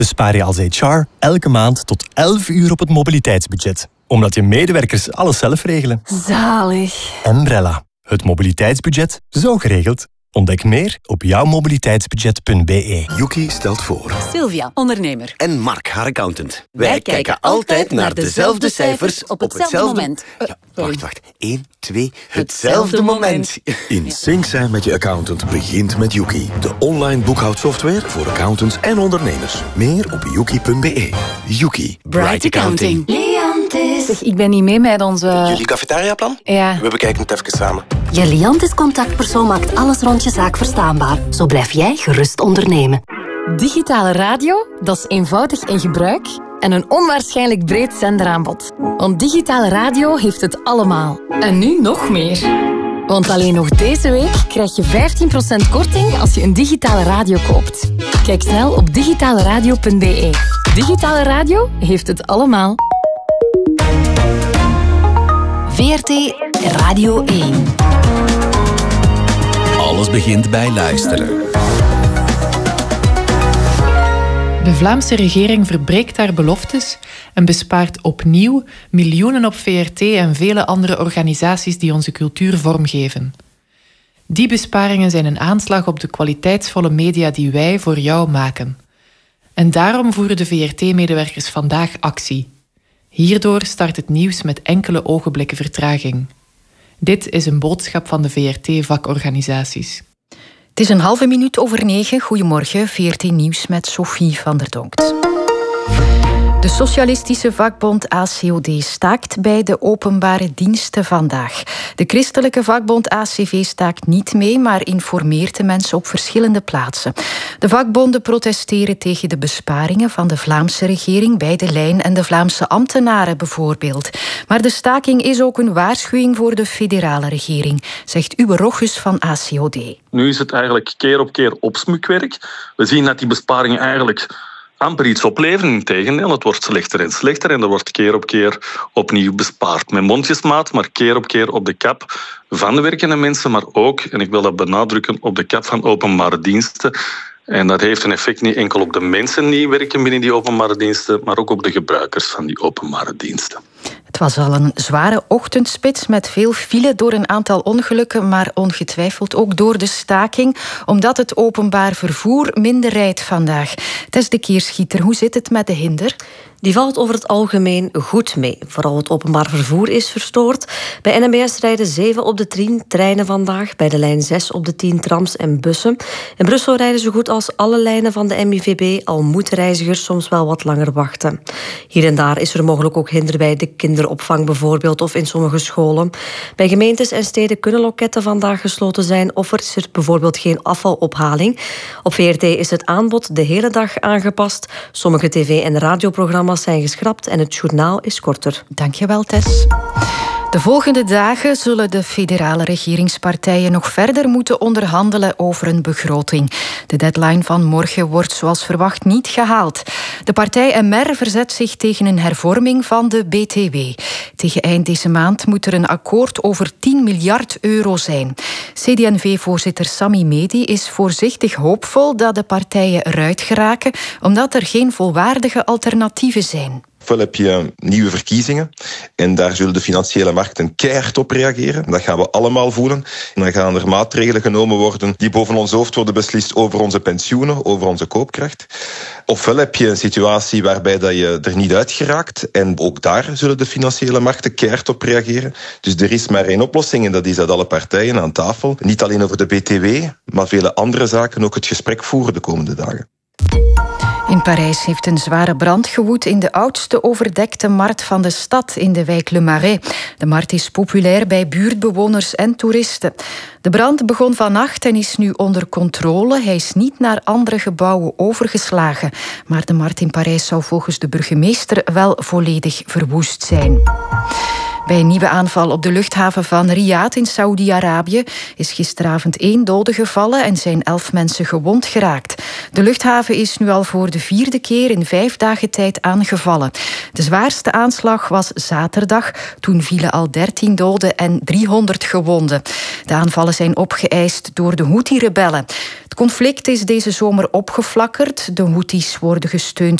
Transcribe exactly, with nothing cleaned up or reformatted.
bespaar je als H R elke maand tot elf uur op het mobiliteitsbudget. Omdat je medewerkers alles zelf regelen. Zalig. Embrella. Het mobiliteitsbudget, zo geregeld. Ontdek meer op jouw mobiliteitsbudget punt b e. Yuki stelt voor. Sylvia, ondernemer. En Mark, haar accountant. Wij, Wij kijken altijd naar dezelfde cijfers op hetzelfde moment. Uh, ja, wacht, wacht. Eén, twee, hetzelfde moment. In sync zijn met je accountant begint met Yuki. De online boekhoudsoftware voor accountants en ondernemers. Meer op yuki punt b e. Yuki. Bright Accounting. Zeg, ik ben niet mee met onze... Jullie cafetariaplan? Ja. We bekijken het even samen. Je Liantis contactpersoon maakt alles rond je zaak verstaanbaar. Zo blijf jij gerust ondernemen. Digitale radio, dat is eenvoudig in gebruik en een onwaarschijnlijk breed zenderaanbod. Want digitale radio heeft het allemaal. En nu nog meer. Want alleen nog deze week krijg je vijftien procent korting als je een digitale radio koopt. Kijk snel op digitale radio punt b e. Digitale radio heeft het allemaal. V R T Radio één. Alles begint bij luisteren. De Vlaamse regering verbreekt haar beloftes en bespaart opnieuw miljoenen op V R T en vele andere organisaties die onze cultuur vormgeven. Die besparingen zijn een aanslag op de kwaliteitsvolle media die wij voor jou maken. En daarom voeren de V R T-medewerkers vandaag actie. Hierdoor start het nieuws met enkele ogenblikken vertraging. Dit is een boodschap van de V R T-vakorganisaties. Het is een halve minuut over negen. Goedemorgen, V R T Nieuws met Sophie van der Donkt. De socialistische vakbond A C O D staakt bij de openbare diensten vandaag. De christelijke vakbond A C V staakt niet mee, maar informeert de mensen op verschillende plaatsen. De vakbonden protesteren tegen de besparingen van de Vlaamse regering bij de lijn en de Vlaamse ambtenaren bijvoorbeeld. Maar de staking is ook een waarschuwing voor de federale regering, zegt Uwe Rochus van A C O D. Nu is het eigenlijk keer op keer opsmukwerk. We zien dat die besparingen eigenlijk amper iets opleveren. Integendeel, het wordt slechter en slechter en er wordt keer op keer opnieuw bespaard. Met mondjesmaat, maar keer op keer op de kap van de werkende mensen, maar ook, en ik wil dat benadrukken, op de kap van openbare diensten. En dat heeft een effect niet enkel op de mensen die werken binnen die openbare diensten, maar ook op de gebruikers van die openbare diensten. Het was al een zware ochtendspits met veel file door een aantal ongelukken, maar ongetwijfeld ook door de staking, omdat het openbaar vervoer minder rijdt vandaag. Tess de Keerschieter, hoe zit het met de hinder? Die valt over het algemeen goed mee. Vooral het openbaar vervoer is verstoord. Bij N M B S rijden zeven op de tien treinen vandaag. Bij de lijn zes op de tien trams en bussen. In Brussel rijden zo goed als alle lijnen van de M I V B. Al moeten reizigers soms wel wat langer wachten. Hier en daar is er mogelijk ook hinder bij de kinderopvang bijvoorbeeld of in sommige scholen. Bij gemeentes en steden kunnen loketten vandaag gesloten zijn of er is er bijvoorbeeld geen afvalophaling. Op V R T is het aanbod de hele dag aangepast. Sommige tv- en radioprogramma's zijn geschrapt en het journaal is korter. Dankjewel, Tess. De volgende dagen zullen de federale regeringspartijen nog verder moeten onderhandelen over een begroting. De deadline van morgen wordt zoals verwacht niet gehaald. De partij M R verzet zich tegen een hervorming van de B T W. Tegen eind deze maand moet er een akkoord over tien miljard euro zijn. C D N V-voorzitter Sami Medi is voorzichtig hoopvol dat de partijen eruit geraken, omdat er geen volwaardige alternatieven zijn. Ofwel heb je nieuwe verkiezingen en daar zullen de financiële markten keihard op reageren. Dat gaan we allemaal voelen. En dan gaan er maatregelen genomen worden die boven ons hoofd worden beslist over onze pensioenen, over onze koopkracht. Ofwel heb je een situatie waarbij dat je er niet uit geraakt en ook daar zullen de financiële markten keihard op reageren. Dus er is maar één oplossing en dat is dat alle partijen aan tafel, niet alleen over de B T W, maar vele andere zaken, ook het gesprek voeren de komende dagen. In Parijs heeft een zware brand gewoed in de oudste overdekte markt van de stad in de wijk Le Marais. De markt is populair bij buurtbewoners en toeristen. De brand begon vannacht en is nu onder controle. Hij is niet naar andere gebouwen overgeslagen. Maar de markt in Parijs zou volgens de burgemeester wel volledig verwoest zijn. Bij een nieuwe aanval op de luchthaven van Riyadh in Saoedi-Arabië is gisteravond één dode gevallen en zijn elf mensen gewond geraakt. De luchthaven is nu al voor de vierde keer in vijf dagen tijd aangevallen. De zwaarste aanslag was zaterdag. Toen vielen al dertien doden en driehonderd gewonden. De aanvallen zijn opgeëist door de Houthi-rebellen. Het conflict is deze zomer opgeflakkerd. De Houthis worden gesteund